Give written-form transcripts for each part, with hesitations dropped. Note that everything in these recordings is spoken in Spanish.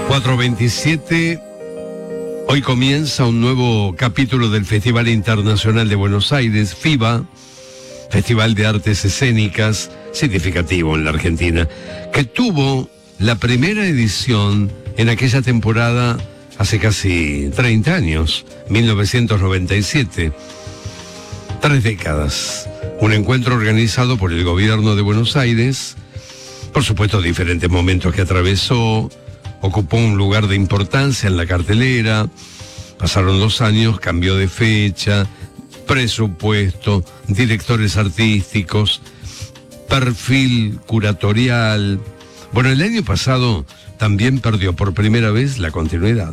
4:27. Hoy comienza un nuevo capítulo del Festival Internacional de Buenos Aires, FIBA, Festival de Artes Escénicas, significativo en la Argentina, que tuvo la primera edición en aquella temporada hace casi 30 años, 1997. 3 décadas. Un encuentro organizado por el gobierno de Buenos Aires, por supuesto diferentes momentos que atravesó, ocupó un lugar de importancia en la cartelera, pasaron 2 años, cambió de fecha, presupuesto, directores artísticos, perfil curatorial. Bueno, el año pasado también perdió por primera vez la continuidad.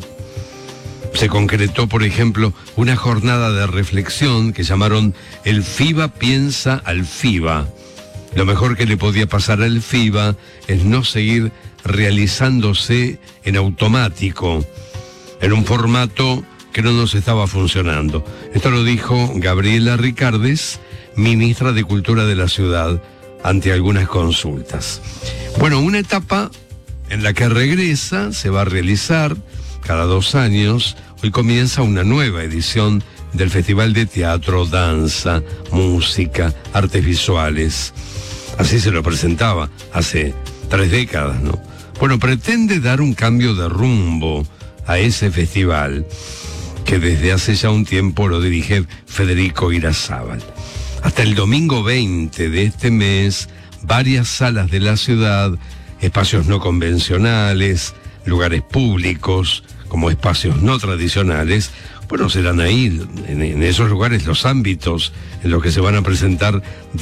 Se concretó, por ejemplo, una jornada de reflexión que llamaron El FIBA piensa al FIBA. Lo mejor que le podía pasar al FIBA es no seguir realizándose en automático, en un formato que no nos estaba funcionando. Esto lo dijo Gabriela Ricardes, ministra de Cultura de la ciudad, ante algunas consultas. Bueno, una etapa en la que regresa, se va a realizar cada 2 años. Hoy comienza una nueva edición del Festival de Teatro, Danza, Música, Artes Visuales. Así se lo presentaba hace 3 décadas, ¿no? Bueno, pretende dar un cambio de rumbo a ese festival, que desde hace ya un tiempo lo dirige Federico Irazábal. Hasta el domingo 20 de este mes, varias salas de la ciudad, espacios no convencionales, lugares públicos, como espacios no tradicionales, bueno, serán ahí, en esos lugares, los ámbitos en los que se van a presentar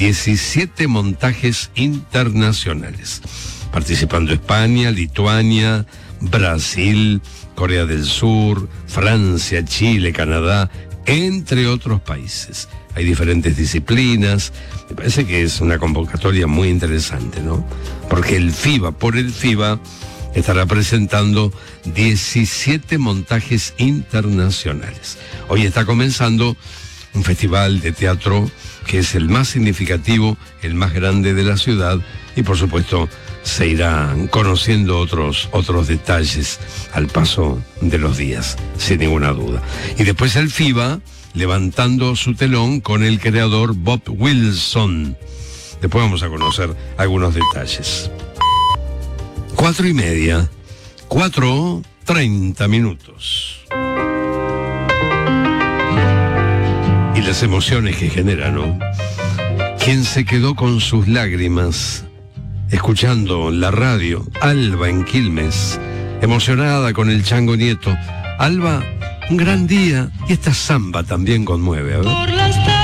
17 montajes internacionales, participando España, Lituania, Brasil, Corea del Sur, Francia, Chile, Canadá, entre otros países. Hay diferentes disciplinas. Me parece que es una convocatoria muy interesante, ¿no? Porque el FIBA, por el FIBA, estará presentando 17 montajes internacionales. Hoy está comenzando un festival de teatro que es el más significativo, el más grande de la ciudad, y por supuesto se irán conociendo otros detalles al paso de los días, sin ninguna duda. Y después el FIBA levantando su telón con el creador Bob Wilson. Después vamos a conocer algunos detalles. 4:30, 4:30 minutos. Y las emociones que genera, ¿no? Quien se quedó con sus lágrimas escuchando la radio, Alba en Quilmes, emocionada con el Chango Nieto. Alba, un gran día, y esta samba también conmueve, a ver.